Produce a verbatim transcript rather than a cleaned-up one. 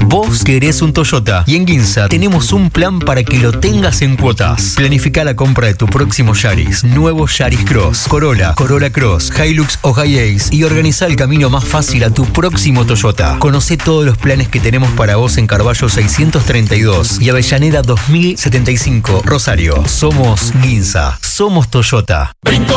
Vos querés un Toyota y en Ginza tenemos un plan para que lo tengas en cuotas. Planifica la compra de tu próximo Yaris, nuevo Yaris Cross, Corolla, Corolla Cross, Hilux o Hi-Ace y organiza el camino más fácil a tu próximo Toyota. Conoce todos los planes que tenemos para vos en Carballo seiscientos treinta y dos y Avellaneda dos mil setenta y cinco, Rosario. Somos Ginza, somos Toyota. Brinco